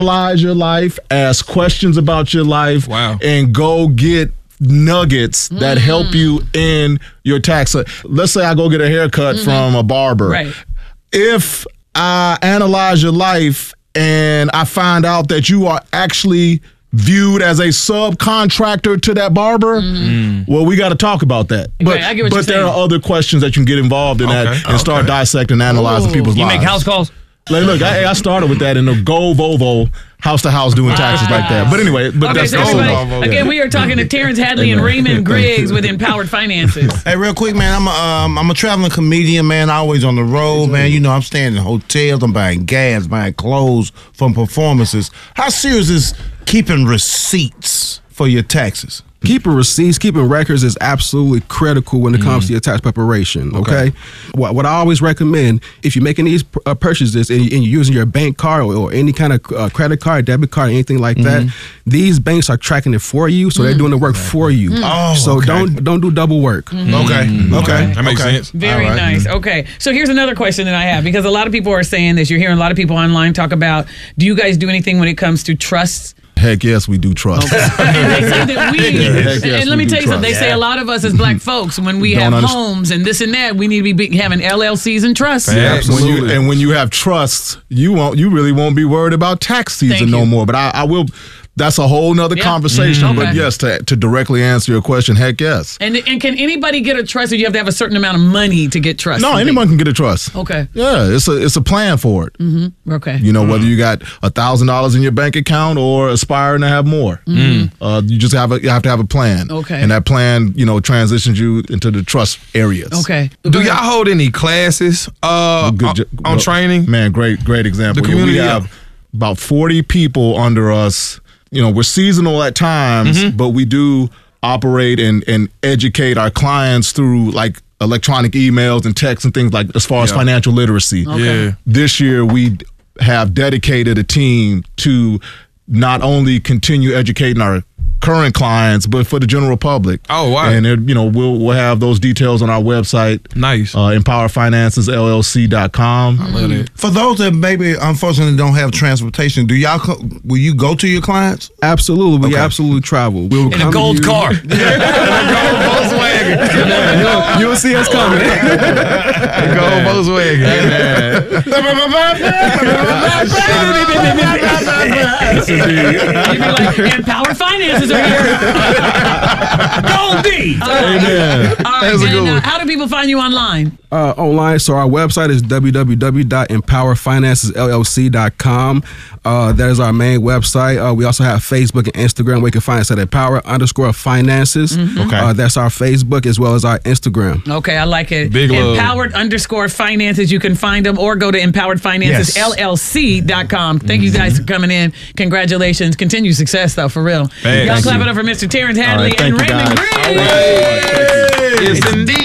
analyze your life, ask questions about your life, and go get nuggets that help you in your tax. Let's say I go get a haircut from a barber. Right. If I analyze your life and I find out that you are actually viewed as a subcontractor to that barber, well, we got to talk about that. But, I get what you're there saying. are other questions that you can get involved in that and start dissecting and analyzing people's lives. You make house calls? Like, look, I started with that in the Go Volvo house to house doing taxes like that. But anyway, that's again, we are talking to Terrence Hadley and Raymond Griggs with Empowered Finances. Hey, real quick, man, I'm a traveling comedian, man. Always on the road, man. You know, I'm staying in hotels, I'm buying gas, buying clothes from performances. How serious is keeping receipts for your taxes? Keeping receipts, keeping records is absolutely critical when it comes to your tax preparation, okay? What I always recommend, if you're making these purchases and you're using your bank card or any kind of credit card, debit card, anything like that, these banks are tracking it for you, so they're doing the work for you. So don't do double work. Okay. That makes sense. Very nice. Okay. So here's another question that I have, because a lot of people are saying this. You're hearing a lot of people online talk about, do you guys do anything when it comes to trusts? Heck yes, we do trust. And they say that and let me tell you something. They say a lot of us as black folks, when we have homes and this and that, we need to be having LLCs and trusts. Yeah, absolutely. When you have trusts, you really won't be worried about tax season no more. But I will. That's a whole nother conversation. But yes, to directly answer your question, heck yes. And can anybody get a trust, or you have to have a certain amount of money to get trust? No, anyone can get a trust. Okay. Yeah, it's a plan for it. Okay. You know, whether you got $1,000 in your bank account or aspiring to have more, you just have to have a plan. Okay. And that plan, transitions you into the trust areas. Okay. Do y'all hold any classes on training? Man, great example. We have about 40 people under us. We're seasonal at times, but we do operate and educate our clients through like electronic emails and texts and things like as far as financial literacy. Okay. This year we have dedicated a team to not only continue educating our current clients, but for the general public. Oh, wow. And we'll have those details on our website. Nice. EmpowerFinancesLLC.com. I love it. For those that maybe unfortunately don't have transportation, will you go to your clients? Absolutely. We absolutely travel. We will in a gold car. In a gold Volkswagen. You'll see us coming. Gold Volkswagen. Empowered Finances are here. Gold D. Amen. All right, man. How do people find you online? Online, so our website is www.empowerfinancesllc.com. That is our main website. We also have Facebook and Instagram where you can find us at Empower_Finances. That's our Facebook as well as our Instagram. Okay, I like it. Big love. Empowered_Finances. You can find them or go to EmpoweredFinancesLLC.com. Thank you guys for coming in. Congratulations. Continued success, though, for real. Y'all clap it up for Mr. Terrence Hadley and Raymond Griggs. Yes, indeed.